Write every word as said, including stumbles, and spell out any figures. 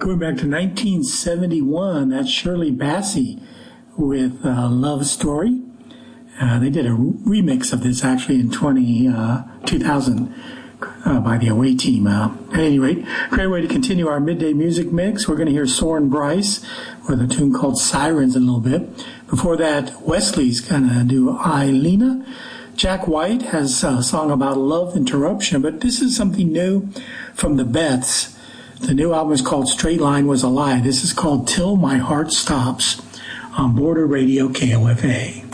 Going back to nineteen seventy-one, that's Shirley Bassey with uh, Love Story. Uh, they did a remix of this actually in twenty, uh, two thousand uh, by the Away Team. Uh, at any rate, great way to continue our midday music mix. We're going to hear Soren Bryce with a tune called Sirens in a little bit. Before that, Wesley's going to do Eilina. Jack White has a song about love interruption, but this is something new from the Beths. The new album is called Straight Line Was a Lie. This is called Till My Heart Stops on Border Radio K O F A.